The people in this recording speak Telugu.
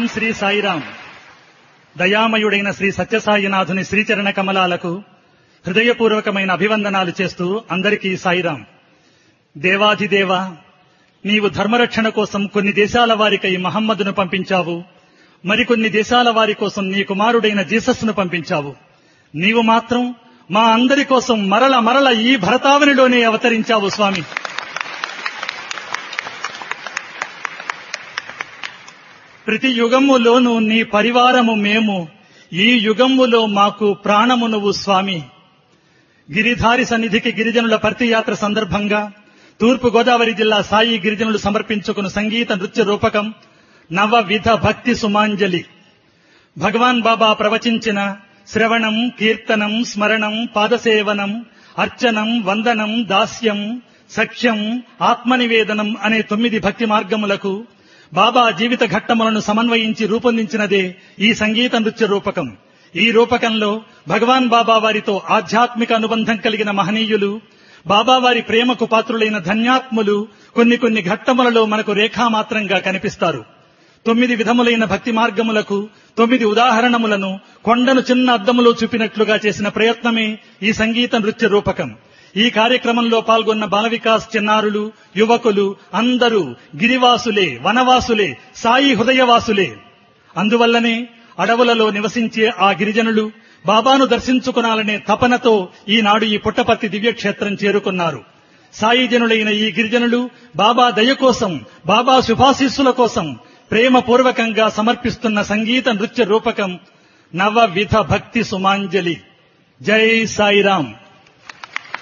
ఓం శ్రీ సాయిరాం. దయామయుడైన శ్రీ సత్యసాయినాథుని శ్రీచరణ కమలాలకు హృదయపూర్వకమైన అభివందనాలు చేస్తూ అందరికీ సాయిరాం. దేవాధిదేవ, నీవు ధర్మరక్షణ కోసం కొన్ని దేశాల వారికై మహమ్మదును పంపించావు, మరికొన్ని దేశాల వారి కోసం నీ కుమారుడైన జీసస్ను పంపించావు. నీవు మాత్రం మా అందరి కోసం మరల ఈ భరతావనిలోనే అవతరించావు స్వామి. ప్రతి యుగములోనూ నీ పరివారము మేము, ఈ యుగములో మాకు ప్రాణము నువ్వు స్వామి. గిరిధారి సన్నిధికి గిరిజనుల పర్తియాత్ర సందర్భంగా తూర్పు గోదావరి జిల్లా సాయి గిరిజనులు సమర్పించుకున్న సంగీత నృత్య రూపకం నవవిధ భక్తి సుమాంజలి. భగవాన్ బాబా ప్రవచించిన శ్రవణం, కీర్తనం, స్మరణం, పాదసేవనం, అర్చనం, వందనం, దాస్యం, సఖ్యం, ఆత్మనివేదనం అనే 9 భక్తి మార్గములకు బాబా జీవిత ఘట్టములను సమన్వయించి రూపొందించినదే ఈ సంగీత నృత్య రూపకం. ఈ రూపకంలో భగవాన్ బాబా వారితో ఆధ్యాత్మిక అనుబంధం కలిగిన మహనీయులు, బాబా వారి ప్రేమకు పాత్రులైన ధన్యాత్ములు కొన్ని ఘట్టములలో మనకు రేఖామాత్రంగా కనిపిస్తారు. 9 విధములైన భక్తి మార్గములకు 9 ఉదాహరణములను కొండను చిన్న అద్దములో చూపినట్లుగా చేసిన ప్రయత్నమే ఈ సంగీత నృత్య రూపకం. ఈ కార్యక్రమంలో పాల్గొన్న బాల వికాస్ చిన్నారులు, యువకులు అందరూ గిరివాసులే, వనవాసులే, సాయి హృదయవాసులే. అందువల్లనే అడవులలో నివసించే ఆ గిరిజనులు బాబాను దర్శించుకునాలనే తపనతో ఈనాడు ఈ పుట్టపర్తి దివ్యక్షేత్రం చేరుకున్నారు. సాయి జనులైన ఈ గిరిజనులు బాబా దయ కోసం, బాబా శుభాశీస్సుల కోసం ప్రేమపూర్వకంగా సమర్పిస్తున్న సంగీత నృత్య రూపకం నవవిధ భక్తి సుమాంజలి. జై సాయిరాం.